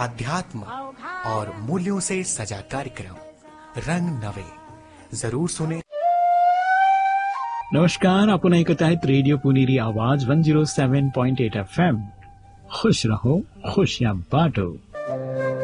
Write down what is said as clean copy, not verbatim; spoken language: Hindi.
अध्यात्म और मूल्यों से सजा कार्यक्रम रंग नवे जरूर सुने। नमस्कार, आपण ऐकत आहेत रेडिओ पुणेरी आवाज 107.8 FM। खुश रहो, खुशियां बांटो।